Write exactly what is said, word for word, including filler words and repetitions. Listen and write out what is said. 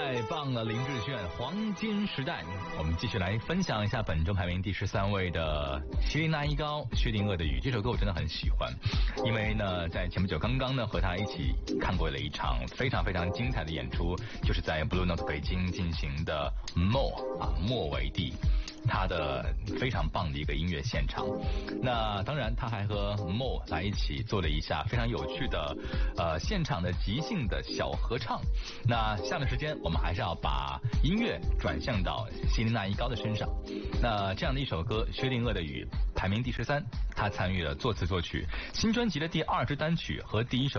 太棒了，林志炫《黄金时代》。我们继续来分享一下本周排名第十三位的席琳娜依高薛定谔的雨。这首歌我真的很喜欢，因为呢在前不久刚刚呢和他一起看过了一场非常非常精彩的演出，就是在 Blue Note 北京进行的莫啊莫维蒂，他的非常棒的一个音乐现场。那当然他还和莫来一起做了一下非常有趣的呃现场的即兴的小合唱。那下面时间我们还是要把音乐转向到席琳娜依高的身上。那这样的一首歌薛定谔的雨排名第十三，他参与了作词作曲，新专辑的第二支单曲和第一首